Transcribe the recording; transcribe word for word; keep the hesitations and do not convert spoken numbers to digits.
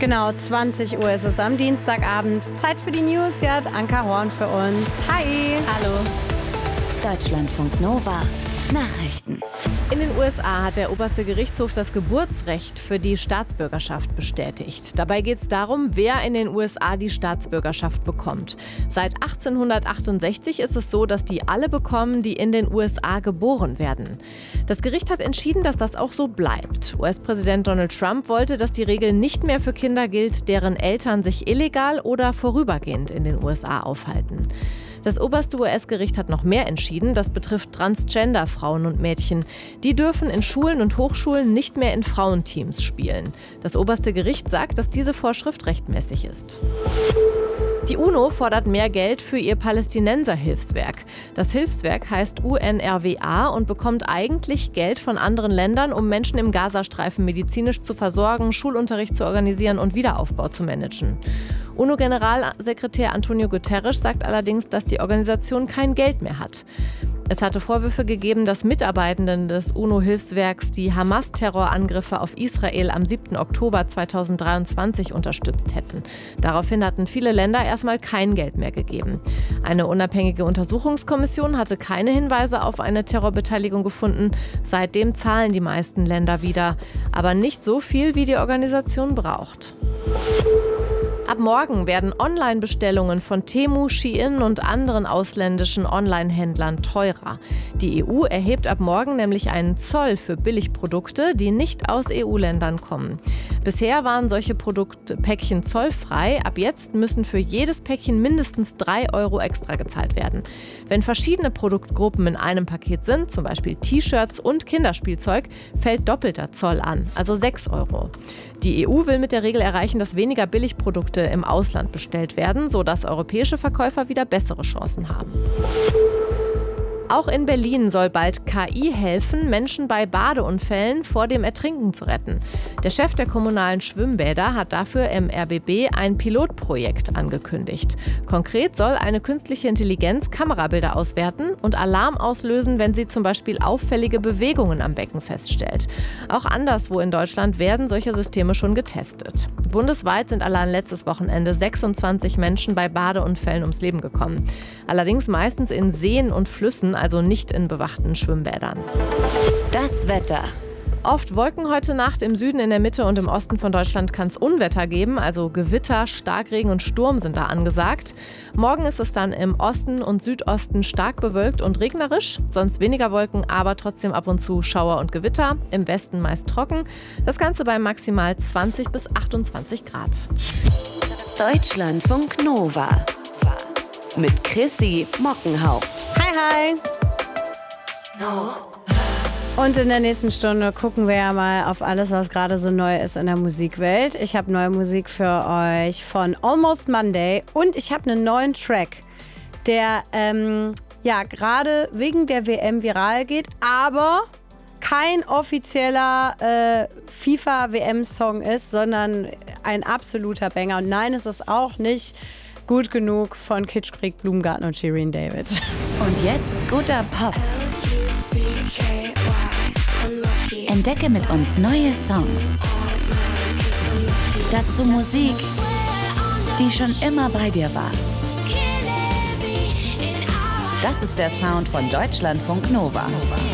Genau, zwanzig Uhr ist es am Dienstagabend. Zeit für die News. Hier hat Anka Horn für uns. Hi. Hallo. Deutschlandfunk Nova. Nachrichten. In den U S A hat der oberste Gerichtshof das Geburtsrecht für die Staatsbürgerschaft bestätigt. Dabei geht es darum, wer in den U S A die Staatsbürgerschaft bekommt. Seit achtzehnhundertachtundsechzig ist es so, dass die alle bekommen, die in den U S A geboren werden. Das Gericht hat entschieden, dass das auch so bleibt. U S-Präsident Donald Trump wollte, dass die Regel nicht mehr für Kinder gilt, deren Eltern sich illegal oder vorübergehend in den U S A aufhalten. Das oberste U S-Gericht hat noch mehr entschieden. Das betrifft Transgender-Frauen und Mädchen. Die dürfen in Schulen und Hochschulen nicht mehr in Frauenteams spielen. Das oberste Gericht sagt, dass diese Vorschrift rechtmäßig ist. Die UNO fordert mehr Geld für ihr Palästinenser-Hilfswerk. Das Hilfswerk heißt U N R W A und bekommt eigentlich Geld von anderen Ländern, um Menschen im Gazastreifen medizinisch zu versorgen, Schulunterricht zu organisieren und Wiederaufbau zu managen. UNO-Generalsekretär Antonio Guterres sagt allerdings, dass die Organisation kein Geld mehr hat. Es hatte Vorwürfe gegeben, dass Mitarbeitenden des UNO-Hilfswerks die Hamas-Terrorangriffe auf Israel am siebten Oktober zweitausenddreiundzwanzig unterstützt hätten. Daraufhin hatten viele Länder erstmal kein Geld mehr gegeben. Eine unabhängige Untersuchungskommission hatte keine Hinweise auf eine Terrorbeteiligung gefunden. Seitdem zahlen die meisten Länder wieder, aber nicht so viel, wie die Organisation braucht. Ab morgen werden Online-Bestellungen von Temu, Shein und anderen ausländischen Online-Händlern teurer. Die E U erhebt ab morgen nämlich einen Zoll für Billigprodukte, die nicht aus E U-Ländern kommen. Bisher waren solche Produktpäckchen zollfrei. Ab jetzt müssen für jedes Päckchen mindestens drei Euro extra gezahlt werden. Wenn verschiedene Produktgruppen in einem Paket sind, zum Beispiel T-Shirts und Kinderspielzeug, fällt doppelter Zoll an, also sechs Euro. Die E U will mit der Regel erreichen, dass weniger Billigprodukte im Ausland bestellt werden, sodass europäische Verkäufer wieder bessere Chancen haben. Auch in Berlin soll bald K I helfen, Menschen bei Badeunfällen vor dem Ertrinken zu retten. Der Chef der kommunalen Schwimmbäder hat dafür im R B B ein Pilotprojekt angekündigt. Konkret soll eine künstliche Intelligenz Kamerabilder auswerten und Alarm auslösen, wenn sie zum Beispiel auffällige Bewegungen am Becken feststellt. Auch anderswo in Deutschland werden solche Systeme schon getestet. Bundesweit sind allein letztes Wochenende sechsundzwanzig Menschen bei Badeunfällen ums Leben gekommen. Allerdings meistens in Seen und Flüssen, also nicht in bewachten Schwimmbädern. Das Wetter. Oft Wolken heute Nacht. Im Süden, in der Mitte und im Osten von Deutschland kann es Unwetter geben. Also Gewitter, Starkregen und Sturm sind da angesagt. Morgen ist es dann im Osten und Südosten stark bewölkt und regnerisch. Sonst weniger Wolken, aber trotzdem ab und zu Schauer und Gewitter. Im Westen meist trocken. Das Ganze bei maximal zwanzig bis achtundzwanzig Grad. Deutschlandfunk Nova. Mit Chrissy Mockenhaupt. Hi, hi. Und in der nächsten Stunde gucken wir ja mal auf alles, was gerade so neu ist in der Musikwelt. Ich habe neue Musik für euch von Almost Monday und ich habe einen neuen Track, der ähm, ja gerade wegen der W M viral geht, aber kein offizieller äh, FIFA-W M-Song ist, sondern ein absoluter Banger. Und nein, es ist auch nicht gut genug von Kitschkrieg, Blumengarten und Shirin David. Und jetzt guter Pop. Entdecke mit uns neue Songs. Dazu Musik, die schon immer bei dir war. Das ist der Sound von Deutschlandfunk Nova.